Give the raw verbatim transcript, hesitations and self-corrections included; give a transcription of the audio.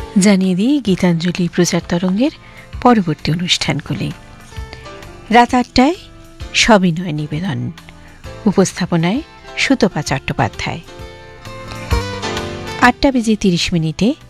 জানিয়ে দিই গীতাঞ্জলি প্রচার তরঙ্গের পরবর্তী অনুষ্ঠানগুলি। রাত আটটায় সবিনয় নিবেদন, উপস্থাপনায় সুতপা চট্টোপাধ্যায়। আটটা বেজে তিরিশ মিনিটে